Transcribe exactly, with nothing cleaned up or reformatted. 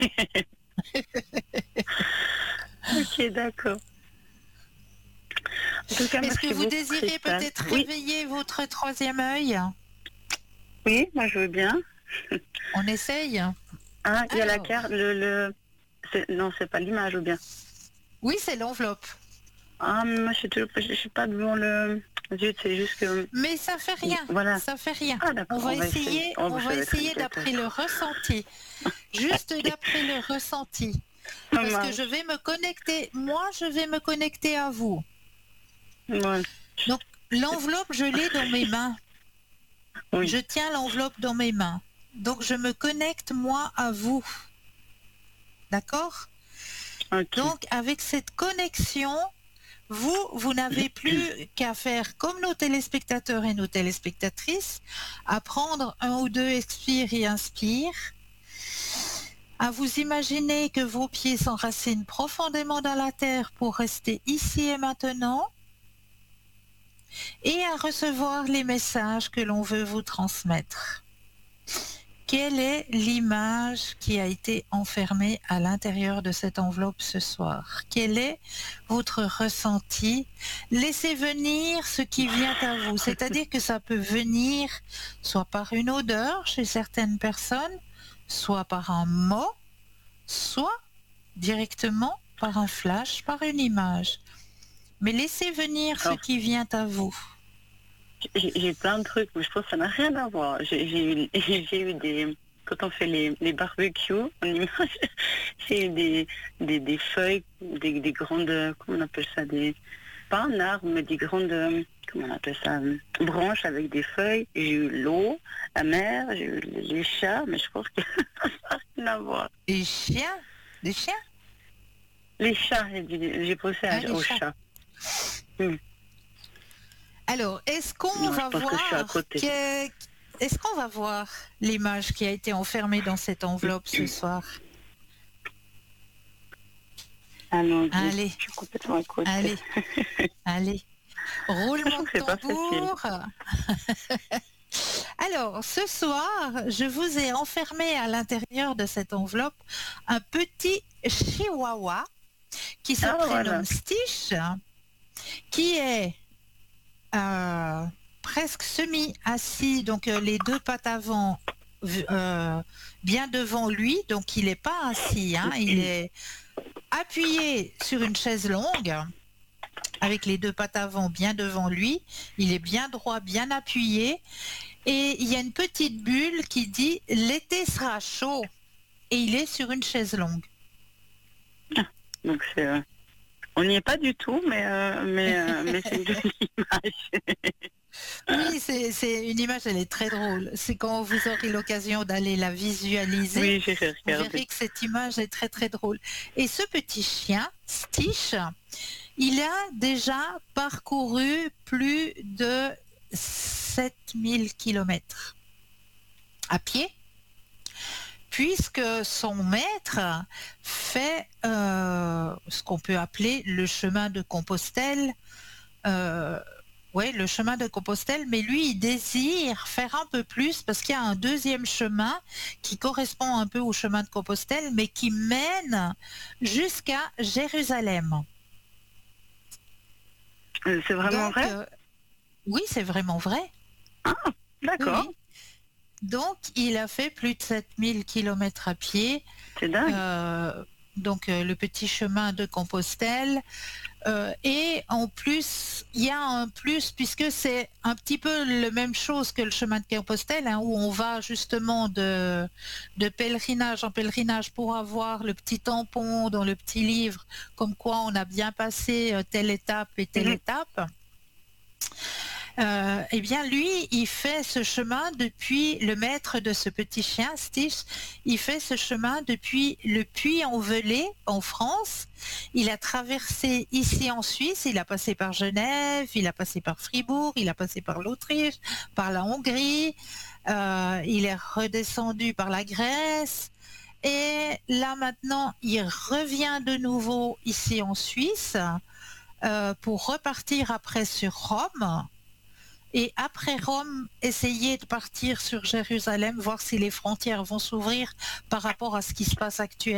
Ok, d'accord. En tout cas, Est-ce que merci vous beaucoup, désirez Christelle. peut-être Oui, réveiller votre troisième œil? oui, moi je veux bien. On essaye? Ah, il y a la Alors, carte, le, le... c'est- non, c'est pas l'image ou bien. oui, c'est l'enveloppe. Ah, mais moi je suis toujours, je suis pas devant le. Zut, c'est juste que. Mais ça fait rien, Voilà. ça fait rien. Ah, On d'accord, va on va essayer. essayer, Oh, on bah, va ça va être une essayer catastrophe. d'après le ressenti. Juste Ok. d'après le ressenti. Ça Parce que je marche. vais me connecter, moi je vais me connecter à vous. Ouais. Donc l'enveloppe, je l'ai dans mes mains. Je Oui. tiens l'enveloppe dans mes mains. Donc je me connecte moi à vous. D'accord? Ok. Donc avec cette connexion, vous, vous n'avez plus qu'à faire comme nos téléspectateurs et nos téléspectatrices, à prendre un ou deux expires et inspires, à vous imaginer que vos pieds s'enracinent profondément dans la terre pour rester ici et maintenant, et à recevoir les messages que l'on veut vous transmettre. Quelle est l'image qui a été enfermée à l'intérieur de cette enveloppe ce soir? Quel est votre ressenti? Laissez venir ce qui vient à vous. C'est-à-dire que ça peut venir soit par une odeur chez certaines personnes, soit par un mot, soit directement par un flash, par une image. Mais laissez venir ce Alors, qui vient à vous. j'ai j'ai plein de trucs, mais je pense que ça n'a rien à voir. J'ai j'ai eu, j'ai eu des. Quand on fait les, les barbecues, en image, j'ai eu des, des, des feuilles, des, des grandes. Comment on appelle ça des, pas un arbre, mais des grandes. Comment on appelle ça euh, branches avec des feuilles. J'ai eu l'eau, la mer, j'ai eu les chats, mais je pense que ça n'a rien à voir. Des chiens? Des chiens? Les chats, j'ai dit- j'ai pensé Ah, à- les aux chats. chats. Hmm. Alors, est-ce qu'on Non, je va pense que je suis à voir côté. que... Est-ce qu'on va voir l'image qui a été enfermée dans cette enveloppe ce soir? Allons-y, Allez, je suis complètement à côté. allez, allez. Roulement Sachant de que c'est pas facile. tambour. Alors, ce soir, je vous ai enfermé à l'intérieur de cette enveloppe un petit chihuahua qui se Ah voilà. prénomme Stitch, qui est euh, presque semi-assis, donc euh, les deux pattes avant euh, bien devant lui, donc il n'est pas assis, hein, il est appuyé sur une chaise longue avec les deux pattes avant bien devant lui, il est bien droit, bien appuyé, et il y a une petite bulle qui dit l'été sera chaud, et il est sur une chaise longue. Donc c'est, euh, on n'y est pas du tout, mais euh, mais euh, mais c'est une jolie image. Oui, c'est c'est une image, elle est très drôle. C'est quand vous aurez l'occasion d'aller la visualiser, Oui, j'ai vous regardé. verrez que cette image est très très drôle. Et ce petit chien, Stitch, il a déjà parcouru plus de sept mille kilomètres à pied, puisque son maître fait euh, ce qu'on peut appeler le chemin de Compostelle. Euh, Oui, le chemin de Compostelle, mais lui, il désire faire un peu plus parce qu'il y a un deuxième chemin qui correspond un peu au chemin de Compostelle, mais qui mène jusqu'à Jérusalem. Euh, C'est vraiment Donc, vrai? euh, oui, c'est vraiment vrai. Ah, Oui, d'accord. oui. Donc, il a fait plus de sept mille kilomètres à pied. C'est dingue. Euh, donc, euh, le petit chemin de Compostelle. Euh, et en plus, il y a un plus puisque c'est un petit peu la même chose que le chemin de Compostelle, hein, où on va justement de, de pèlerinage en pèlerinage pour avoir le petit tampon dans le petit livre, comme quoi on a bien passé euh, telle étape et telle Mhm. étape. Euh, eh bien, lui, il fait ce chemin depuis, le maître de ce petit chien, Stitch, il fait ce chemin depuis le Puy-en-Velay, en France. Il a traversé ici en Suisse, il a passé par Genève, il a passé par Fribourg, il a passé par l'Autriche, par la Hongrie, euh, il est redescendu par la Grèce. Et là maintenant, il revient de nouveau ici en Suisse euh, pour repartir après sur Rome. Et après Rome, essayer de partir sur Jérusalem, voir si les frontières vont s'ouvrir par rapport à ce qui se passe actuellement.